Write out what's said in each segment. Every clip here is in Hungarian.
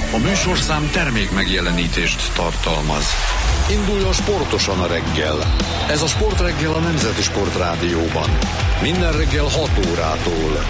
A műsorszám termék megjelenítést tartalmaz. Induljon sportosan a reggel. Ez a Sportreggel a Nemzeti Sportrádióban. Minden reggel 6 órától.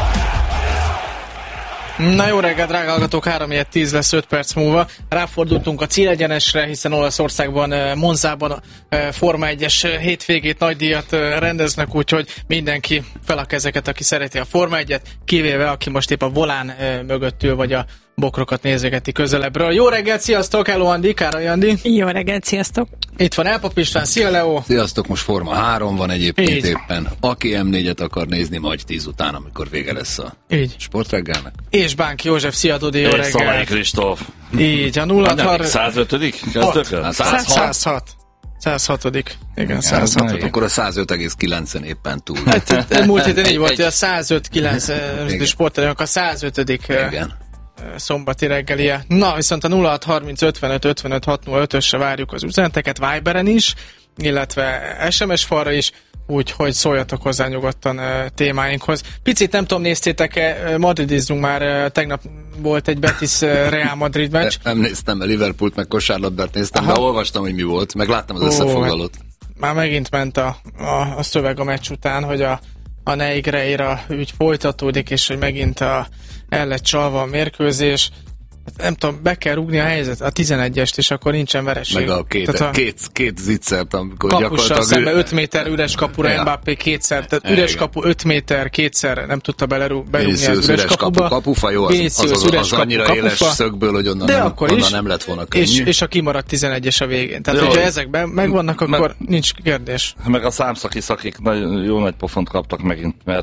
Na jó reggel, drága hallgatók, 3:10 lesz 5 perc múlva. Ráfordultunk a célegyenesre, hiszen Olaszországban, Monzában Forma 1-es hétvégét, nagy díjat rendeznek, úgyhogy mindenki fel a kezeket, aki szereti a Forma 1-et, kivéve aki most épp a volán mögött ül, vagy a bokrokat nézegeti közelebbről. Jó reggelt, sziasztok, hello Andi, Károly Andi. Jó reggelt, sziasztok. Itt van Elpap István, szia Leo. Sziasztok, most Forma 3 van egyébként így éppen. Aki M4-et akar nézni, majd 10 után, amikor vége lesz a így sportreggelnek. És Bánki József, szia Dodi, jó reggelt. Szalai Kristóf. Így, a 0-6... 105. 106. 106. Igen, 106. Akkor a 105,9-en éppen túl. Hát, múlt héten így volt, hogy a 105-9 sportolók a 105. Igen. Szombati reggelie. Na, viszont a 0630 55 55 605-ösre várjuk az üzeneteket, Viberen is, illetve SMS falra is, úgyhogy szóljatok hozzá nyugodtan témáinkhoz. Picit nem tudom, néztétek-e, madridizzunk már, tegnap volt egy Betis Real Madrid meccs. Nem néztem, a Liverpoolt meg kosárlabdát néztem, de olvastam, hogy mi volt, meg láttam az összefoglalót. Már megint ment a szöveg a meccs után, hogy a Negreira ügy folytatódik, és hogy megint el lett csalva a mérkőzés. Nem tudom, be kell rúgni a helyzet, a 11-est, és akkor nincsen vereség. Meg a két zicsert, amikor kapussal gyakorlatilag... szemben 5 méter üres kapura, Mbappé kétszer, tehát üres kapu 5 méter, kétszer nem tudta berúgni az üres kapuba. Kapufa jó, az annyira éles szögből, hogy onnan nem lett volna könnyű. És a kimaradt 11-es a végén. Tehát, hogyha ezekben megvannak, akkor nincs kérdés. Meg a számszaki szakik jó nagy pofont kaptak megint, mert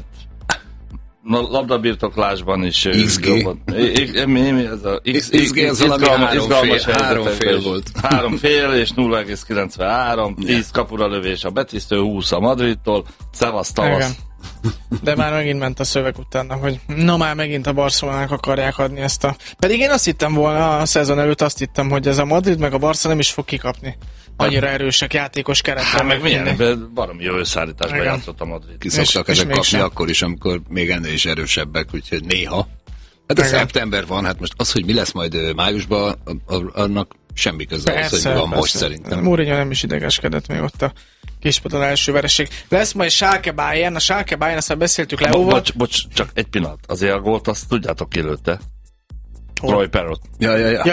labdabirtoklásban is XG. Mi ez a XG az valami 3 fél volt. 3 fél és 0,93, 10 kapura lövés a Betisztől, 20 a Madridtól, szevasz tavasz. De már megint ment a szöveg utána, hogy már megint a Barcelonának akarják adni ezt a... Pedig én azt hittem volna, a szezon előtt azt hittem, hogy ez a Madrid meg a Barca nem is fog kikapni. Annyira erősek játékos keretben. Hát meg milyen, baromi jó összeállításban játszott a Madrid. Ki szoktak ezek kapni akkor is, amikor még ennél is erősebbek, úgyhogy néha. Hát a szeptember van, hát most az, hogy mi lesz majd májusban, annak semmi köze az, hogy mi van most szerintem. Mourinho nem is idegeskedett még ott a kispadon első vereség. Lesz majd Schalke Bayern, a Schalke Bayern, aztán beszéltük Leóval. Bocs, csak egy pillanat. Azért a gólt, azt tudjátok ki lőtte. Roy Perrot. Ja.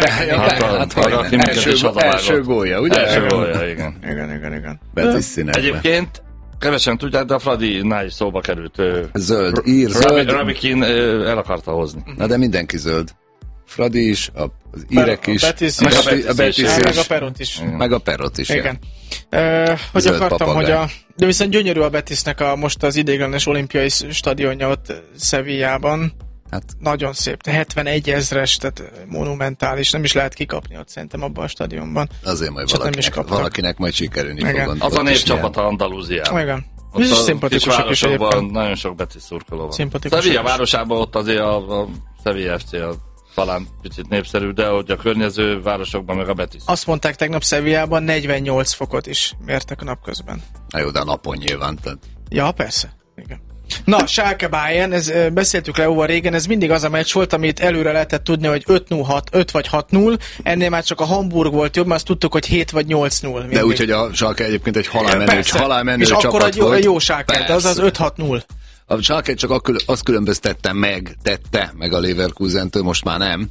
Első gólja, ugye? Első gólja, igen. Igen. Betis színekbe. Egyébként kevesen tudják, de a Fradinál is szóba került. Zöld. Rabikin el akarta hozni. Na de mindenki zöld. Fradi is, az írek is, a Betis is, meg a Perrot is. Meg a Perrot is. Igen. Hogy akartam, hogy de viszont gyönyörű a Betisnek most az ideiglenes olimpiai stadionja ott Sevillában. Hát nagyon szép, 71 000-es, tehát monumentális, nem is lehet kikapni ott szerintem abban a stadionban. Azért majd valakinek majd sikerülni fog. Az a népcsapata Andalúziában. Igen. És szimpatikusak is egyébként. Nagyon sok Betis szurkoló van. Sevilla városában ott azért a Sevilla FC talán picit népszerű, de hogy a környező városokban meg a Betis. Azt mondták tegnap Sevillában 48 fokot is mértek a napközben. Na jó, de a napon nyilván. Tehát... Ja, persze. Igen. Na, Schalke Bayern, beszéltük Leóval régen, ez mindig az a meccs volt, amit előre lehetett tudni, hogy 5 vagy 6-0, ennél már csak a Hamburg volt jobb, mert azt tudtuk, hogy 7 vagy 8-0. Mindig. De úgyhogy a Schalke egyébként egy halálmenő csapat és volt. És akkor jó Schalke, de az 5-6-0. A Schalke csak azt különböztette meg a Leverkusentől, most már nem,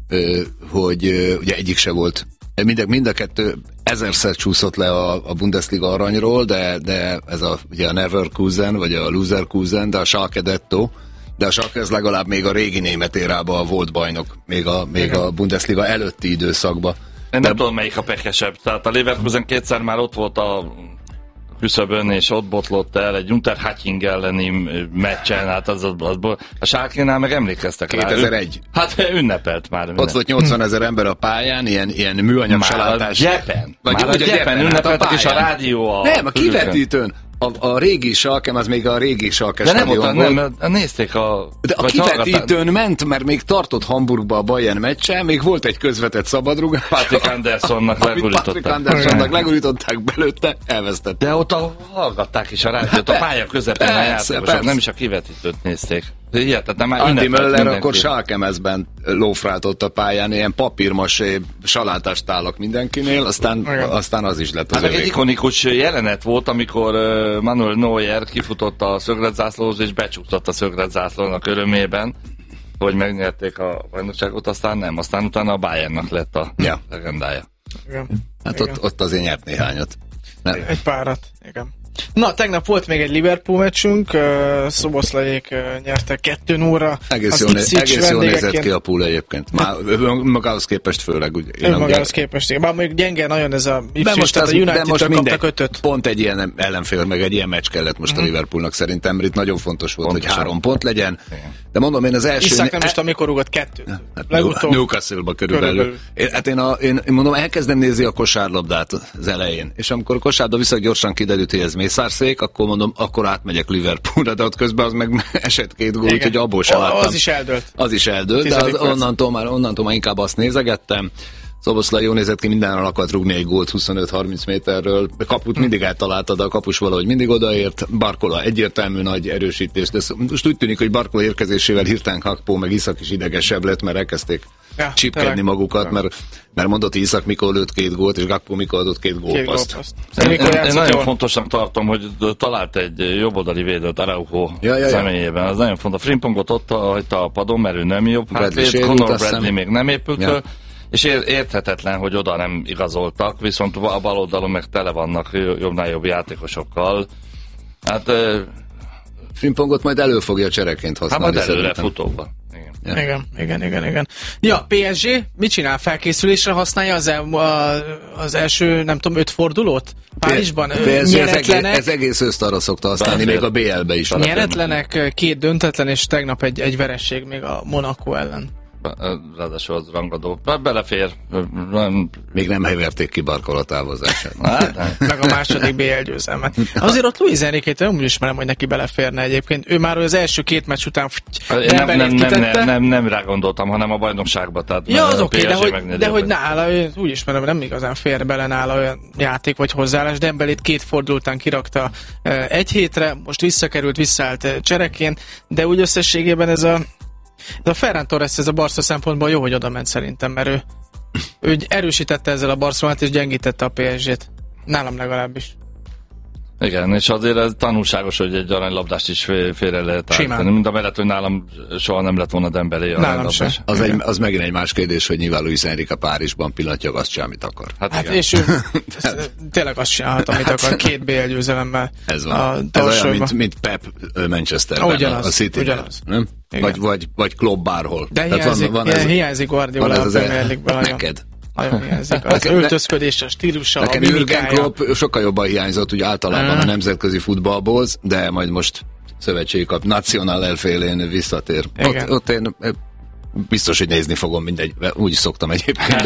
hogy ugye egyik se volt. Mind a kettő ezerszer csúszott le a Bundesliga aranyról, de ez ugye a Neverkusen, vagy a Loserkusen, de a Schalke dettó. De a Schalke ez legalább még a régi német érában volt bajnok, még a Bundesliga előtti időszakban. Én nem tudom, melyik a pekesebb. Tehát a Leverkusen kétszer már ott volt a küszöbön, és ott botlott el egy Unterhaching elleni meccsen, hát a Schalke-nál meg emlékeztek rá. 2001. Hát ünnepelt már. Ott volt 80 000 ember a pályán, ilyen műanyag selátás. Már a Gyepen ünnepeltek, és a rádió Nem, a kivetítőn. A régi Schalke, az még a régi Schalke stadion volt. Nem, nézték de a kivetítőn ment, mert még tartott Hamburgba a Bayern meccse, még volt egy közvetett szabadrugás. Patrick Andersonnak legurították belőtte, elvesztette. De ott hallgatták is a rádiót, a pálya közepén játszottak, nem is a kivetítőt nézték. Hihetetlen, már Andi ünnepelt Möller mindenki. akkor Schalke-mezben lófráltott a pályán, ilyen papírmasé salátás tálak mindenkinél, aztán az is lett az Hát egy övék. ikonikus jelenet volt, amikor Manuel Neuer kifutott a szögletzászlóhoz, és becsuktott a szögletzászlónak örömében, hogy megnyerték a bajnokságot, aztán utána a Bayernnak lett a legendája. Igen. Hát Igen. ott azért nyert néhányat. Egy párat, igen. Na, tegnap volt még egy Liverpool meccsünk, Szoboszlaiék nyertek 2-0-ra. Egész jól nézett ki a pool egyébként. Már magához képest főleg. Önmagához képest, igen. Bár mondjuk gyenge nagyon ez a Ipswich, tehát a United-től kaptak 5-öt. Pont egy ilyen ellenfél, meg egy ilyen meccs kellett most a Liverpoolnak szerintem, mert itt nagyon fontos volt, hogy 3 pont legyen. De mondom, én az első... Iszák nem is tudom, mikor rúgott 2-t. Hát Newcastle-ba körülbelül. Hát én mondom, elkezdem nézni a kosárlabdát az elején, és amikor a kosárlabda viszont gyorsan kiderült, hogy ez mészárszék, akkor mondom, akkor átmegyek Liverpoolra, de ott közben az meg esett 2 gól, úgyhogy abból sem láttam. Az is eldőlt. De onnantól már inkább azt nézegettem. Szoboszlai jól nézett ki, mindenről akart rúgni egy gólt 25-30 méterről. A kaput mindig eltalálta, de a kapus valahogy mindig odaért. Barcola egyértelmű nagy erősítés, de most úgy tűnik, hogy Barcola érkezésével hirtelen Gakpo meg Iszak is idegesebb lett, mert elkezdték csipkedni magukat, mert mondott Iszak, mikor lőtt 2 gólt, és Gakpo mikor adott 2 gólpaszt. Én nagyon fontosnak tartom, hogy talált egy jobboldali védőt Araujo személyében. Az nagyon fontos. Frimpongot ott hagyta a padon, mert ő nem jobb hátlét, Conor Bradley még nem épült föl, és érthetetlen, hogy oda nem igazoltak, viszont a bal oldalon meg tele vannak jobbnál jobb játékosokkal. Hát... Frimpongot majd elő fogja csereként használni. Hát majd előre futóban. Igen. Ja, PSG mit csinál? Felkészülésre használja az első, nem tudom, 5 fordulót? Párizsban? PSG ez egész őszt arra szokta használni, még a BL-be is. Nyeretlenek, 2 döntetlen, és tegnap egy vereség még a Monaco ellen. Ráadásul az rangadó. Belefér. Még nem heverték ki Barcola távozását. Meg a második BL győzelmet. Azért ott Luis Enrique-t nem úgy ismerem, hogy neki beleférne egyébként. Ő már az első 2 meccs után nem rá gondoltam, hanem a bajnokságba. Tehát ja, az oké, de hogy nála, úgy ismerem, nem igazán fér bele nála olyan játék vagy hozzáállás. Dembélét 2 forduló után kirakta egy hétre, most visszakerült, visszaállt csereként, de úgy összességében ez a Ferran Torres, ez a Barca szempontból jó, hogy oda ment szerintem, mert ő erősítette ezzel a Barcelonát, és gyengítette a PSG-t. Nálam legalábbis. Igen, és azért ez tanulságos, hogy egy aranylabdást is félre lehet állítani. Mind a mellett, hogy nálam soha nem lett volna Dembélé aranylabdás. Az megint egy más kérdés, hogy nyilván Luis Enrique Párizsban pillanatja azt sem, amit akar. Hát és ő tényleg azt csinálhat, amit akar, 2 BL győzelemmel. Ez van. Ez olyan, mint Pep Manchesterben, a City-ben. Nem? Vagy Klopp bárhol. De hiányzik Guardiola a Premier League-ben. Neked. Nagyon hiányzik. Az öltözködés, a stílusa, a mimikája. Jürgen Klopp sokkal jobban hiányzott, úgy általában a nemzetközi futballból, de majd most szövetségi kap Nacional elfélén visszatér. Ott én biztos, hogy nézni fogom, mindegy, úgy is szoktam egyébként,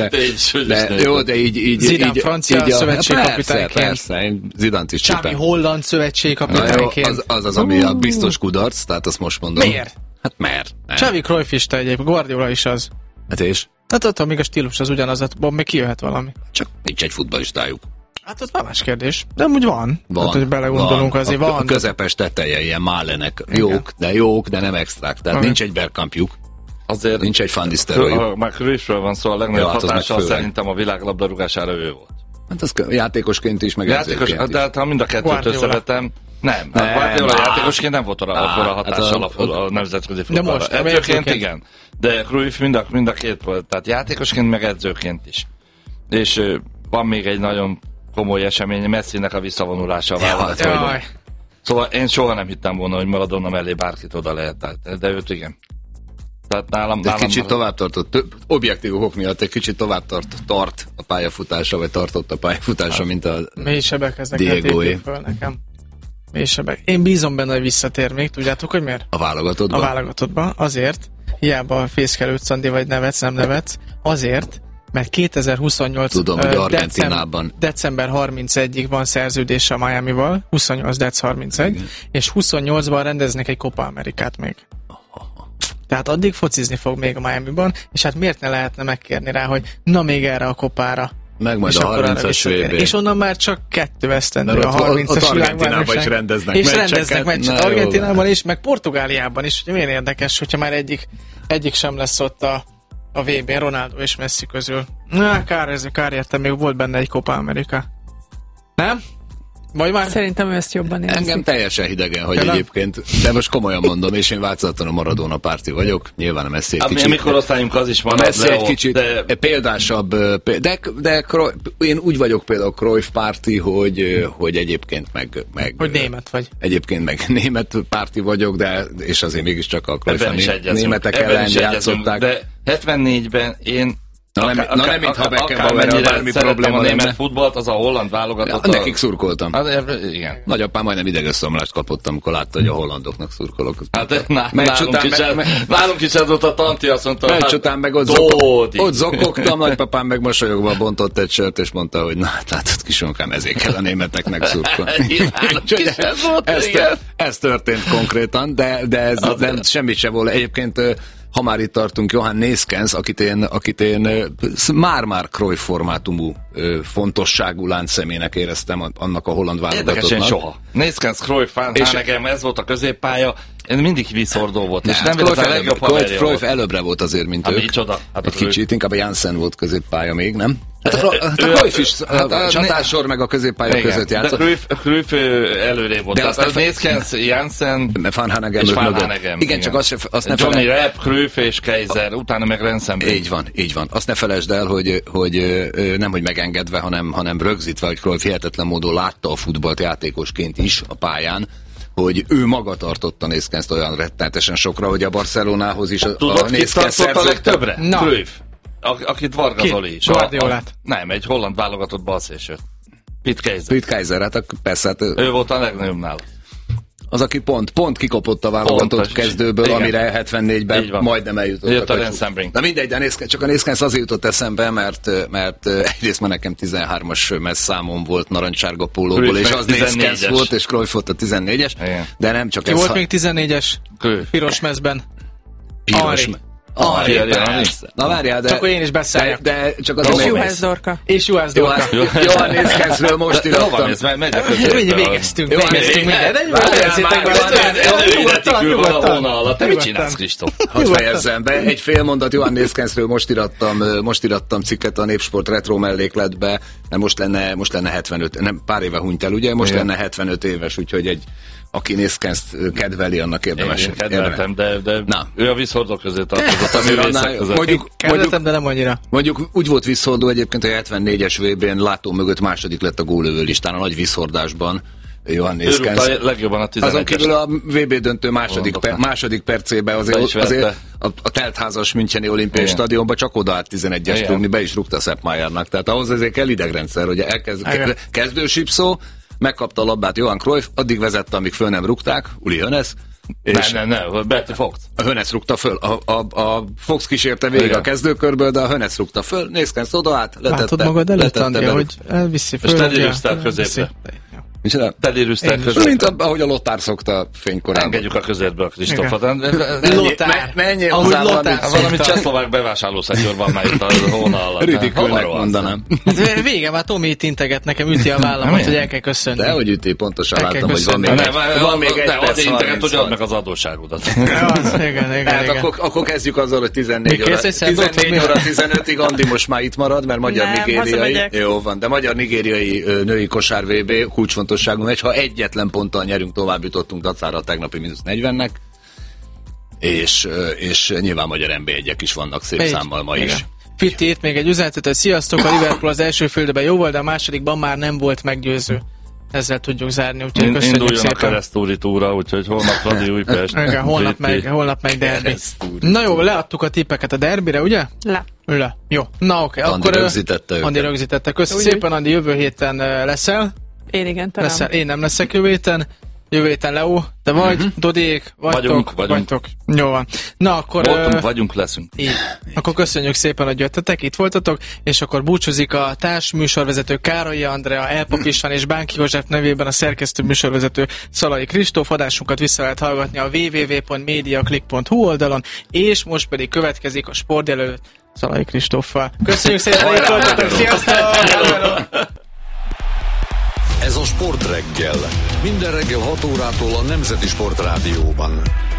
de jó, de így Zidane francia szövetségkapitányként. Persze, Zidant is csipem. Xavi holland szövetségkapitányként. Az, ami a biztos kudarc, tehát azt most mondom. Miért? Hát mert. Xavi Cruyffista egyébként, Guardiola is az. Hát és? Hát ott még a stílus az ugyanaz, abban még kijöhet valami. Csak nincs egy futballistájuk. Hát az már más kérdés. De úgy van. Hát, hogy belegondolunk, azért van. A közepes teteje ilyen Málenek jók, de nem extrák. Tehát nincs egy Bergkampjuk. Azért nincs egy Van Nistelrooyjuk. Már Cruyffről van szó, a legnagyobb hatással szerintem a világ labdarúgására ő volt. Hát az játékosként is, meg edzőként is. De hát ha mind a kettőt összevetem, nem. Guardiola játékosként nem volt akkora hatással a nemzetközi futballra. Edzőként igen. De Cruyff mind a két volt. Tehát játékosként, meg edzőként is. És van még egy nagyon komoly esemény, Messinek a visszavonulása a válogatóban. Szóval én soha nem hittem volna, hogy Maradona mellé bárkit oda lehet. De őt igen. Tehát nálam kicsit tovább tartott, objektív okok miatt egy kicsit tovább tart a pályafutása, vagy tartott a pályafutása, mint a Mélysebek ezeket föl nekem. Mélysebek. Én bízom benne, hogy visszatér még. Tudjátok, hogy miért? A válogatottban? A válogatottban. Azért, hiába fészkelődsz, Szandi, vagy nem nevetsz, azért, mert 2028 tudom, hogy Argentínában december 31-ig van szerződése a Miamival, 28 dec 31, és 28-ban rendeznek egy Copa Amerikát még. Tehát addig focizni fog még a Miamiban, és hát miért ne lehetne megkérni rá, hogy na még erre a kopára Meg majd a 30-as VB. És onnan már csak 2 vesztendő a 30-as Argentinában is rendeznek és meccseket. rendeznek meccset. Argentinában is, meg Portugáliában is. Ugye milyen érdekes, hogyha már egyik sem lesz ott a VB-n, Ronaldo és Messi közül. Kár értem, még volt benne egy Copa America. Nem? Vagy már? Szerintem ő ezt jobban érzi. Engem teljesen hidegen, hogy egyébként, de most komolyan mondom, és én változatlanul Maradona párti vagyok, nyilván a Messi egy kicsit. A mikorosztályunk az is van. A Messi egy kicsit példásabb, de én úgy vagyok például Cruyff párti, hogy egyébként meg hogy német vagy. Egyébként meg német párti vagyok, de és azért mégiscsak a Cruyff németek ellen játszották. De 74-ben én nem mintha Beckenbauerrel bármi probléma a német lenne. futballt, az a holland válogatott. Nekik szurkoltam. Igen. Nagyapám majdnem idegösszeomlást kapott, amikor látta, hogy a hollandoknak szurkolok. Hát nálunk is ez volt a tanti, azt mondta, meccs után meg ott zokogtam, nagypapám meg mosolyogva bontott egy sört, és mondta, hogy na, hát látod kisonkám, ezért kell a németeknek szurkolni. Ez történt konkrétan, de ez nem, semmit se volt. Egyébként ha már itt tartunk, Johann Neeskens, akit én már Cruyff formátumú fontosságú láncszemének éreztem annak a holland válogatottnak. Érdekesen soha. Neeskens, Cruyff, nekem ez volt a középpálya, én mindig viszordó volt, és nem Cruyff a legjobb haverja. Cruyff előbbre volt azért, mint ők. Micsoda? Egy kicsit, inkább a Jansen volt középpálya még, nem? Hát a Cruyff is a csatásor meg a középpálya között játszott. De Cruyff előrébb volt. Tehát az Neeskens, Jansen Van Hanegem és Van Hanegem. Igen, csak azt ne Johnny Rapp, Cruyff és Kaiser, utána meg Rensenbrink. Így van. Azt ne felejtsd el, hogy nem hogy megengedve, hanem rögzítve, hogy Cruyff hihetetlen módon látta a futballt játékosként is a pályán, hogy ő maga tartotta Neeskenst olyan rettenetesen sokra, hogy a Barcelonához is a Neeskens a legtöbbre? Cruyff. Akit Varga Zoli is. Guardiolát. Nem, egy holland válogatott balszélsőt. Pete Keizer, hát persze. Hát, ő volt a legnagyobb nála. Az, aki pont kikopott a válogatott kezdőből, igen. Amire 74-ben majdnem eljutottak. A Rensenbrink. Na mindegy, de csak a Neeskens azért jutott eszembe, mert egyrészt már nekem 13-as messzámom volt narancsárga pólóból, és az Neeskens volt, és Cruyff volt a 14-es, igen. De nem csak ez. Ki volt még 14-es? Piros mezben? Piros. Na várjál, de... Csak én is beszéljek. De csak az és Juhász Dorka. Johann Neeskensről most írtam. Végeztünk minden. Te mit csinálsz, Kristóf? Hadd fejezzem be. Egy fél mondat Johann Neeskensről most irattam cikket a Népsport retro mellékletbe, mert most lenne 75, nem pár éve hunyt el, ugye? Most lenne 75 éves, úgyhogy aki Neeskenst kedveli, annak érdemes. Én kedveltem, de ő a visszhordók közé tartozott, a művészek között. Kedveltem, de nem annyira. Mondjuk úgy volt visszhordó egyébként, hogy a 74-es VB-n látó mögött második lett a gólövő listán, a nagy visszhordásban. Johann Neeskens. Legjobban a 11-es. Azon kívül a VB döntő második percében azért a teltházas Müncheni olimpiai stadionban csak oda állt 11-es rúgni, be is rúgta Sepp Mayernak. Tehát ahhoz azért kell idegrendszer, hogy kezdő sípszó, megkapta a labdát Johan Cruyff, addig vezette, amíg föl nem rúgták, Uli Hoeneß. Nem, Berti Fox. A Hoeneß rúgta föl. A Fox kísérte végig a kezdőkörből, de a Hoeneß rúgta föl, Neeskens odaállt, letette. Látod magad előtt, Andrea, hogy elviszi föl. És Teddy középre. Teddy Rüster középre. Mint ahogy a Lothar szokta fénykorában. Engedjük a közértbe a Kristófot. Lothar. Menjél hozzá valami csehszlovák bevásárlószektor van már itt a hóna alatt. Ridikülnek mondanám. Vége, már Tomi itt integet nekem, üti a vállamat, hogy el kell köszönni. De hogy üti, pontosan láttam, hogy van még egy perc. Integet, hogy add meg az adósságodat. Igen. Akkor kezdjük azzal, hogy 14 óra 15-ig Andi most már itt marad, mert magyar-nigériai. Jó van, de magyar-nigériai női kosár VB kulcsfontosságú meccs. Ha egyetlen ponttal nyerünk, tovább jutottunk dacára a tegnapi -40-nek. És nyilván magyar NB1-ek is vannak szép számmal ma is. Fitti írt még egy üzenetet, hogy sziasztok, a Liverpool az első félidőben jó volt, de a másodikban már nem volt meggyőző. Ezzel tudjuk zárni, úgyhogy köszönjük induljon szépen. A keresztúri túra, úgyhogy holnap Fradi Újpest. Igen, holnap meg derbi. Na jó, leadtuk a tippeket a derbire, ugye? Le. Jó. Na oké, Andi akkor rögzítette őket. Andi rögzítette. Köszönjük szépen, Andi, jövő héten leszel? Én igen, talán. Én nem leszek jövő héten. jövő héten Leo, te vagy, Dodék, vagytok. Jó van. Na, akkor... vagyunk, leszünk. Így. Akkor köszönjük szépen, hogy jöttetek, itt voltatok, és akkor búcsúzik a társ műsorvezető Károlyi Andrea, Elpap István és Bánki József nevében a szerkesztő műsorvezető Szalai Kristóf. Adásunkat vissza lehet hallgatni a www.mediaclick.hu oldalon, és most pedig következik a sportjelölt Szalai Kristóffal. Köszönjük szépen, hogy itt voltatok, sziasztok! Ez a Sportreggel. Minden reggel 6 órától a Nemzeti Sportrádióban.